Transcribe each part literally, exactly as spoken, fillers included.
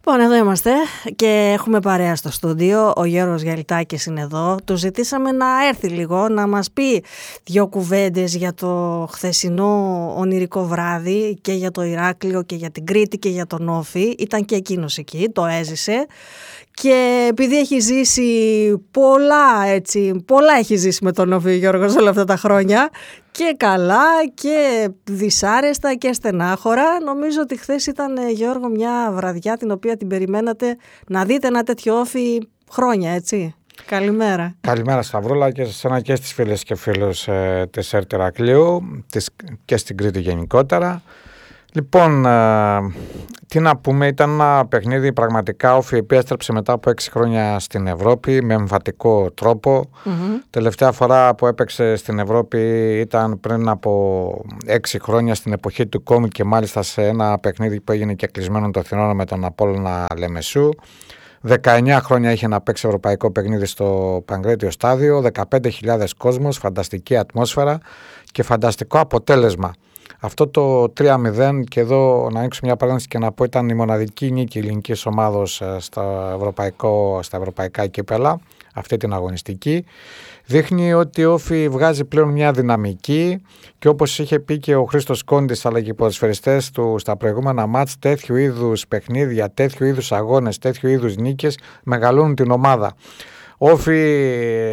Λοιπόν, εδώ είμαστε και έχουμε παρέα στο στούντιο. Ο Γιώργος Γιαλιτάκης είναι εδώ. Του ζητήσαμε να έρθει λίγο να μας πει δύο κουβέντες για το χθεσινό ονειρικό βράδυ και για το Ηράκλειο και για την Κρήτη και για τον Όφη. Ήταν και εκείνος εκεί, το έζησε. Και επειδή έχει ζήσει πολλά, έτσι, πολλά έχει ζήσει με τον Όφη Γιώργος όλα αυτά τα χρόνια, και καλά και δυσάρεστα και στενάχωρα, νομίζω ότι χθες ήταν, Γιώργο, μια βραδιά την οποία την περιμένατε να δείτε ένα τέτοιο Όφη χρόνια, έτσι. Καλημέρα. Καλημέρα Σταυρούλα και σε εσένα και στις φίλες και φίλους ε, της ΕΡΤ Ηρακλείου και στην Κρήτη γενικότερα. Λοιπόν, ε, τι να πούμε, ήταν ένα παιχνίδι πραγματικά. Όφη επέστρεψε μετά από έξι χρόνια στην Ευρώπη με εμφατικό τρόπο. Mm-hmm. Τελευταία φορά που έπαιξε στην Ευρώπη ήταν πριν από έξι χρόνια, στην εποχή του Κόμιτ, και μάλιστα σε ένα παιχνίδι που έγινε και κλεισμένο των θυρών με τον Απόλλωνα Λεμεσού. δεκαεννιά χρόνια είχε να παίξει ευρωπαϊκό παιχνίδι στο Παγκρέτιο Στάδιο, δεκαπέντε χιλιάδες κόσμος, φανταστική ατμόσφαιρα και φανταστικό αποτέλεσμα. Αυτό το τρία μηδέν, και εδώ να ανοίξω μια παρένθεση και να πω, ήταν η μοναδική νίκη ελληνικής ομάδος στα, ευρωπαϊκό, στα ευρωπαϊκά κύπελα, αυτή την αγωνιστική. Δείχνει ότι ο Όφη βγάζει πλέον μια δυναμική και, όπως είχε πει και ο Χρήστος Κόντης αλλά και οι ποδοσφαιριστές του στα προηγούμενα μάτς, τέτοιου είδους παιχνίδια, τέτοιου είδους αγώνες, τέτοιου είδους νίκες μεγαλώνουν την ομάδα. Ο Όφη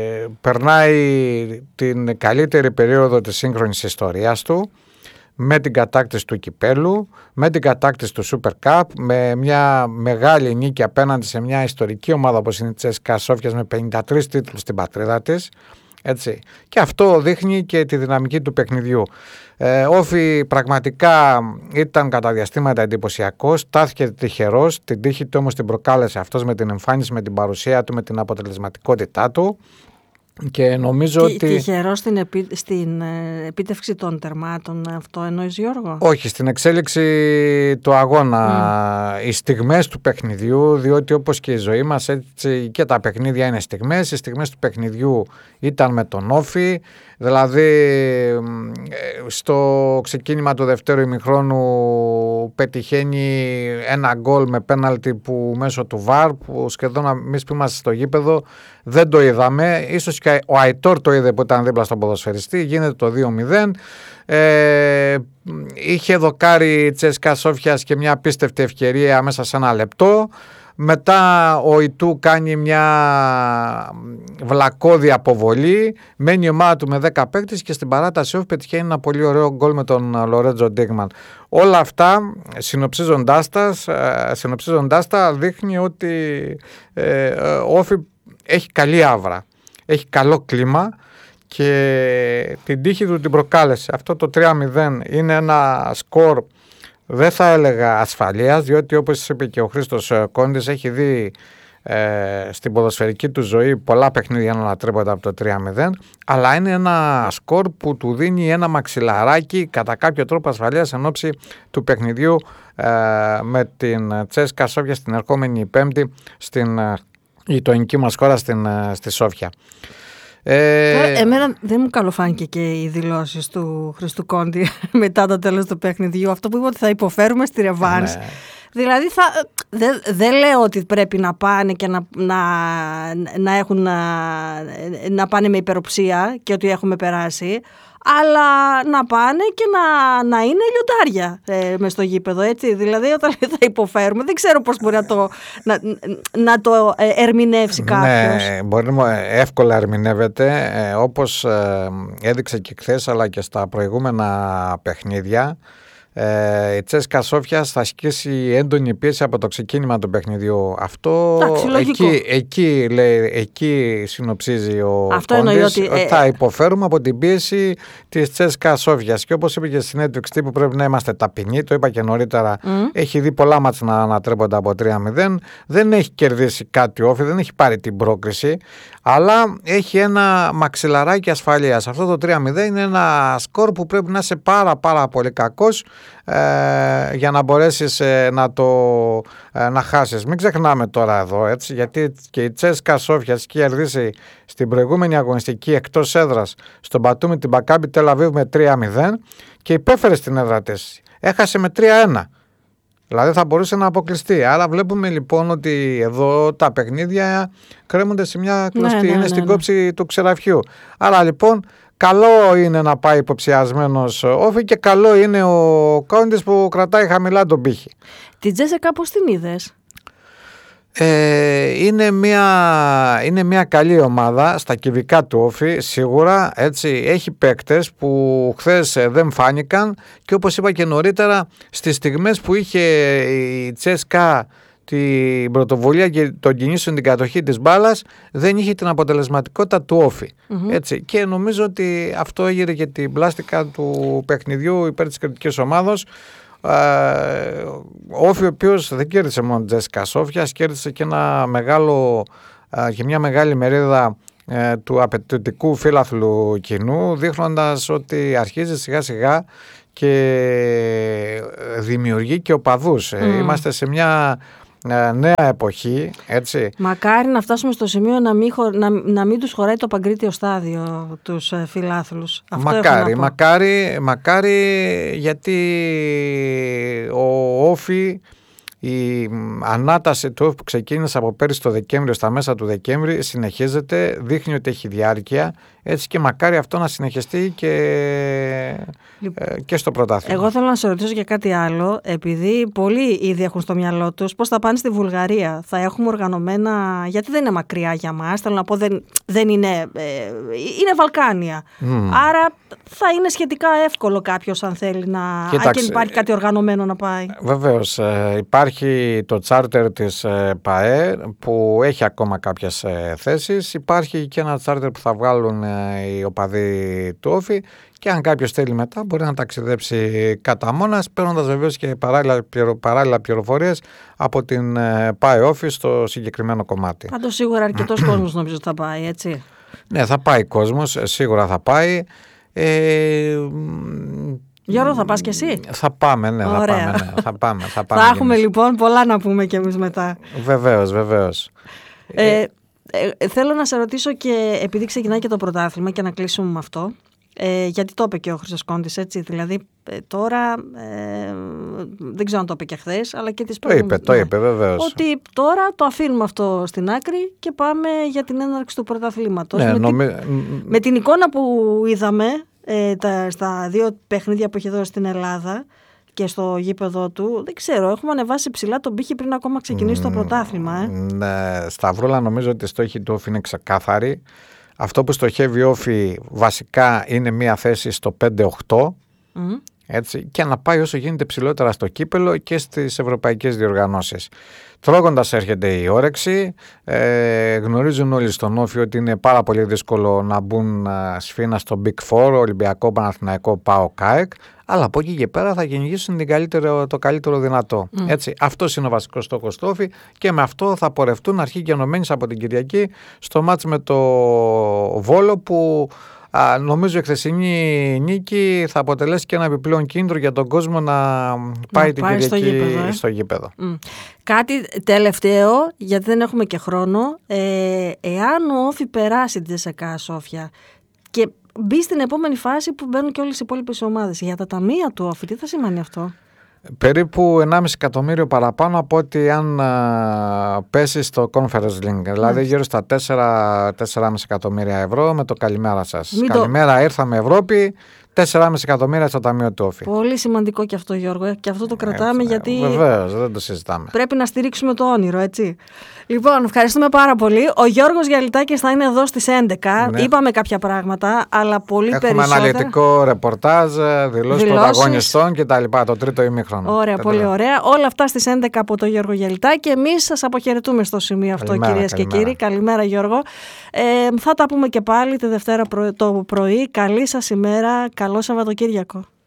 περνάει την καλύτερη περίοδο της σύγχρονης ιστορίας του, με την κατάκτηση του κυπέλου, με την κατάκτηση του Super Cup, με μια μεγάλη νίκη απέναντι σε μια ιστορική ομάδα όπως είναι η Τσέσκα Σόφιας με πενήντα τρεις τίτλους στην πατρίδα της. Έτσι. Και αυτό δείχνει και τη δυναμική του παιχνιδιού. Ε, Όφη πραγματικά ήταν κατά διαστήματα εντυπωσιακός, στάθηκε τυχερός, την τύχη του όμως την προκάλεσε αυτός με την εμφάνιση, με την παρουσία του, με την αποτελεσματικότητά του. Και νομίζω Τι, ότι. Τυχερό στην, επί, στην ε, επίτευξη των τερμάτων, αυτό εννοείς, Γιώργο? Όχι, στην εξέλιξη του αγώνα, mm. οι στιγμές του παιχνιδιού, διότι όπως και η ζωή μας, έτσι και τα παιχνίδια είναι στιγμές. Οι στιγμές του παιχνιδιού ήταν με τον Όφη, δηλαδή στο ξεκίνημα του δευτέρου ημιχρόνου πετυχαίνει ένα γκολ με πέναλτι που μέσω του βαρ, που σχεδόν εμείς που είμαστε στο γήπεδο δεν το είδαμε. Ίσως και ο Αϊτόρ το είδε που ήταν δίπλα στον ποδοσφαιριστή. Γίνεται το δύο μηδέν. Ε, είχε δοκάρει η Τσέσκα Σόφιας και μια απίστευτη ευκαιρία μέσα σε ένα λεπτό. Μετά ο Ιτού κάνει μια βλακώδη αποβολή, μένει η ομάδα του με δέκα παίκτες και στην παράταση Όφη πετυχαίνει ένα πολύ ωραίο γκολ με τον Λορέτζο Ντίγμαν. Όλα αυτά συνοψίζοντάς τα, συνοψίζοντάς τα δείχνει ότι ε, ο Όφη έχει καλή άβρα, έχει καλό κλίμα και την τύχη του την προκάλεσε. Αυτό το τρία μηδέν είναι ένα σκορ, δεν θα έλεγα ασφαλείας, διότι όπως είπε και ο Χρήστος Κόντης, έχει δει ε, στην ποδοσφαιρική του ζωή πολλά παιχνίδια να ανατρέπονται από το τρία μηδέν, αλλά είναι ένα σκορ που του δίνει ένα μαξιλαράκι κατά κάποιο τρόπο ασφαλείας εν ώψη του παιχνιδιού ε, με την Τσέσκα Σόφια στην ερχόμενη Πέμπτη στην γειτονική μας χώρα στην, στη Σόφια. Ε... Εμένα δεν μου καλοφάνηκε και οι δηλώσεις του Χριστού Κόντι μετά το τέλος του παιχνιδιού. Αυτό που είπε ότι θα υποφέρουμε στη ρεβάνς. Ναι. Δηλαδή θα, δεν δε λέω ότι πρέπει να πάνε και να, να, να, έχουν, να, να πάνε με υπεροψία και ότι έχουμε περάσει, αλλά να πάνε και να, να είναι λιοντάρια ε, μες στο γήπεδο, έτσι. Δηλαδή όταν θα υποφέρουμε, δεν ξέρω πώς μπορεί να το, να, να το ε, ερμηνεύσει κάποιος. Ναι, μπορεί να εύκολα ερμηνεύεται, ε, όπως ε, έδειξε και χθες αλλά και στα προηγούμενα παιχνίδια. Ε, η Τσέσκα Σόφιας θα ασκήσει έντονη πίεση από το ξεκίνημα του παιχνιδιού. Αυτό εκεί, εκεί, λέει, εκεί συνοψίζει ο Κόντης ότι, ότι θα υποφέρουμε από την πίεση της Τσέσκα Σόφιας. Και όπως είπε και στη συνέντευξη τύπου, πρέπει να είμαστε ταπεινοί. Το είπα και νωρίτερα. Mm. Έχει δει πολλά μάτς να ανατρέπονται από τρία μηδέν. Δεν έχει κερδίσει κάτι Όφη, δεν έχει πάρει την πρόκριση, αλλά έχει ένα μαξιλαράκι ασφαλείας. Αυτό το τρία μηδέν είναι ένα σκορ που πρέπει να είσαι πάρα πάρα πολύ κακός Ε, για να μπορέσεις ε, να το ε, να χάσεις. Μην ξεχνάμε τώρα εδώ, έτσι, γιατί και η Τσέσκα Σόφια έχει κερδίσει στην προηγούμενη αγωνιστική εκτός έδρας στον Μπατούμι την Μακάμπι Τελ Αβίβ με τρία μηδέν και υπέφερε στην έδρα της. Έχασε με τρία ένα. Δηλαδή θα μπορούσε να αποκλειστεί. Άρα βλέπουμε λοιπόν ότι εδώ τα παιχνίδια κρέμονται σε μια κλωστή, ναι, ναι, είναι ναι, στην ναι. κόψη του ξεραφιού. Άρα λοιπόν καλό είναι να πάει υποψιασμένος Όφη και καλό είναι ο Κόντις που κρατάει χαμηλά τον πύχη. Την Τζέσικα πώς την είδες? Ε, είναι, μια, είναι μια καλή ομάδα στα κυβικά του Όφη, σίγουρα, έτσι, έχει παίκτες που χθες δεν φάνηκαν και όπως είπα και νωρίτερα, στις στιγμές που είχε η Τσέσκα την πρωτοβουλία και τον κινήσεων την κατοχή της μπάλας, δεν είχε την αποτελεσματικότητα του Όφη. Mm-hmm. Έτσι. Και νομίζω ότι αυτό έγινε και την πλάστικα του παιχνιδιού υπέρ της κριτικής ομάδος. Ο Όφη, ο οποίος δεν κέρδισε μόνο Τζέσικα Σόφια, κέρδισε και, ένα μεγάλο, και μια μεγάλη μερίδα του απαιτητικού φύλαθλου κοινού, δείχνοντας ότι αρχίζει σιγά σιγά και δημιουργεί και οπαδούς. Mm. Είμαστε σε μια νέα εποχή, έτσι. Μακάρι να φτάσουμε στο σημείο να μην, χω... να... να μην τους χωράει το Παγκρίτιο στάδιο τους φιλάθλους. Αυτό μακάρι, μακάρι, μακάρι, γιατί ο Όφη, η ανάταση του Όφη που ξεκίνησε από πέρυσι το Δεκέμβριο, στα μέσα του Δεκέμβρη, συνεχίζεται, δείχνει ότι έχει διάρκεια, έτσι, και μακάρι αυτό να συνεχιστεί και, λοιπόν, ε, και στο πρωτάθλημα. Εγώ θέλω να σε ρωτήσω για κάτι άλλο, επειδή πολλοί ήδη έχουν στο μυαλό τους πώς θα πάνε στη Βουλγαρία. Θα έχουμε οργανωμένα, γιατί δεν είναι μακριά για μας, θέλω να πω, δεν, δεν είναι, ε, είναι Βαλκάνια. Mm. Άρα θα είναι σχετικά εύκολο κάποιος αν θέλει να, Κοίταξε, αν και υπάρχει κάτι οργανωμένο να πάει. Βεβαίως, ε, υπάρχει το τσάρτερ της ε, ΠΑΕ που έχει ακόμα κάποιες ε, θέσεις, υπάρχει και ένα τσάρτερ που θα βγάλουν οι οπαδοί του Όφη και αν κάποιος θέλει μετά μπορεί να ταξιδέψει κατά μόνας, παίρνοντας βεβαίως και παράλληλα, παράλληλα πληροφορίες από την ΠΑΕ Όφη στο συγκεκριμένο κομμάτι. Πάντως σίγουρα αρκετός κόσμος νομίζω θα πάει, έτσι. Ναι, θα πάει κόσμος, σίγουρα θα πάει. Ε, Γιώργο, θα πας κι εσύ? Θα πάμε, ναι, θα πάμε, ναι, θα πάμε. Θα, πάμε θα έχουμε λοιπόν πολλά να πούμε κι εμείς μετά. Βεβαίως, βεβαίως. Ε, Ε, θέλω να σε ρωτήσω και επειδή ξεκινάει και το πρωτάθλημα και να κλείσουμε με αυτό, ε, γιατί το είπε και ο Χρήστος Κόντης, έτσι, δηλαδή ε, τώρα, ε, δεν ξέρω αν το είπε και χθες, αλλά και τις προηγούμενες. Το είπε, το είπε βεβαίως. Ότι τώρα το αφήνουμε αυτό στην άκρη και πάμε για την έναρξη του πρωταθλήματος. Ναι, με, νομι... την, με την εικόνα που είδαμε ε, τα, στα δύο παιχνίδια που έχει δώσει στην Ελλάδα και στο γήπεδο του, δεν ξέρω, έχουμε ανεβάσει ψηλά τον πύχη πριν ακόμα ξεκινήσει mm, το πρωτάθλημα. Ε. Ναι, Σταυρούλα, νομίζω ότι η στόχη του Όφη είναι ξεκάθαρη. Αυτό που στοχεύει Όφη βασικά είναι μια θέση στο πέντε οκτώ, mm. έτσι, και να πάει όσο γίνεται ψηλότερα στο κύπελο και στις ευρωπαϊκές διοργανώσεις. Τρώγοντας έρχεται η όρεξη, ε, γνωρίζουν όλοι στον Όφη ότι είναι πάρα πολύ δύσκολο να μπουν σφήνα στο Big Four, Ολυμπιακό, Παναθηναϊκό, ΠΑΟΚ, ΑΕΚ, αλλά από εκεί και πέρα θα κυνηγήσουν την καλύτερο, το καλύτερο δυνατό. Mm. Έτσι, αυτός είναι ο βασικός στόχος του Όφη και με αυτό θα πορευτούν αρχή και ενωμένης από την Κυριακή στο μάτς με το Βόλο που α, νομίζω η χθεσινή νίκη θα αποτελέσει και ένα επιπλέον κίνητρο για τον κόσμο να πάει να την πάει Κυριακή στο γήπεδο. Ε. Στο γήπεδο. Mm. Κάτι τελευταίο, γιατί δεν έχουμε και χρόνο, ε, εάν ο Όφη περάσει την Τζέσικα Σόφια και μπει στην επόμενη φάση που μπαίνουν και όλες οι υπόλοιπες ομάδες, για τα ταμεία του Όφη, τι θα σημαίνει αυτό? Περίπου ενάμιση εκατομμύριο παραπάνω από ότι αν α, πέσει στο Conference League. Δηλαδή γύρω στα τέσσερα με τέσσερα κόμμα πέντε εκατομμύρια ευρώ με το καλημέρα σας. Μην καλημέρα, το... ήρθαμε Ευρώπη, τέσσερα κόμμα πέντε εκατομμύρια στο ταμείο του Όφη. Πολύ σημαντικό και αυτό, Γιώργο, και αυτό το κρατάμε, ε, γιατί βεβαίως, δεν το συζητάμε. Πρέπει να στηρίξουμε το όνειρο, έτσι. Λοιπόν, ευχαριστούμε πάρα πολύ. Ο Γιώργος Γιαλιτάκης θα είναι εδώ στις έντεκα. Ναι. Είπαμε κάποια πράγματα, αλλά πολύ Έχουμε περισσότερα. Έχουμε αναλυτικό ρεπορτάζ, δηλώσεις πρωταγωνιστών κτλ. Το τρίτο ημίχρονο. Ωραία, Πέτρε. πολύ ωραία. Όλα αυτά στις έντεκα από τον Γιώργο Γιαλιτάκη. Εμείς σας αποχαιρετούμε στο σημείο αυτό, καλημέρα, κυρίες καλημέρα. και κύριοι. Καλημέρα, Γιώργο. Ε, θα τα πούμε και πάλι τη Δευτέρα το πρωί. Καλή σας ημέρα. Καλό Σαββατοκύριακο.